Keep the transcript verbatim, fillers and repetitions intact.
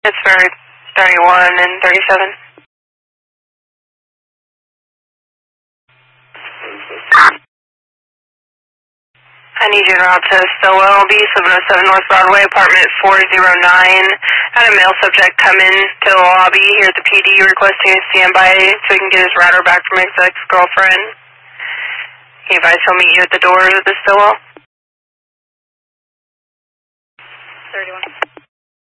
Pittsburgh, thirty-one and thirty-seven. I need you to route to Stillwell B, seven oh seven North Broadway, apartment four oh nine. Had a male subject come in to the lobby here at the P D requesting a standby so he can get his router back from his ex-girlfriend. He advised he'll meet you at the door of the Stillwell. thirty-one.